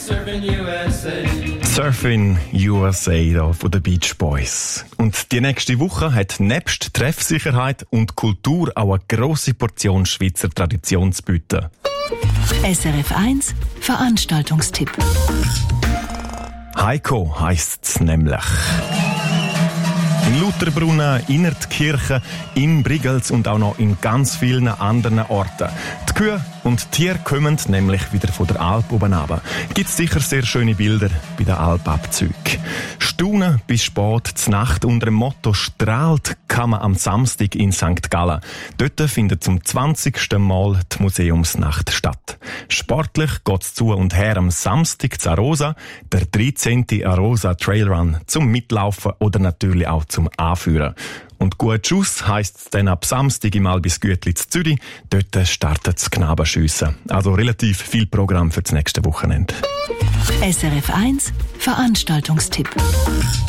Surfing USA hier von den Beach Boys. Und die nächste Woche hat nebst Treffsicherheit und Kultur auch eine grosse Portion Schweizer Tradition zu bieten. SRF 1 Veranstaltungstipp. Heiko heisst es nämlich. In Lutherbrunnen, in der Kirche, in Brigels und auch noch in ganz vielen anderen Orten. Die Kühe und die Tiere kommen nämlich wieder von der Alp oben runter. Gibt es sicher sehr schöne Bilder bei den Alpabzügen. Staunen bis spät zur Nacht unter dem Motto «Strahlt» kann man am Samstag in St. Gallen. Dort findet zum 20. Mal die Museumsnacht statt. Sportlich geht's zu und her am Samstag zu Arosa, der 13. Arosa Trailrun zum Mitlaufen oder natürlich auch zum Anführen. Und gut Schuss heisst es dann ab Samstag im Albis Gütli zu Zürich. Dort startet das Knabenschiessen. Also relativ viel Programm für das nächste Wochenende. SRF 1 Veranstaltungstipp.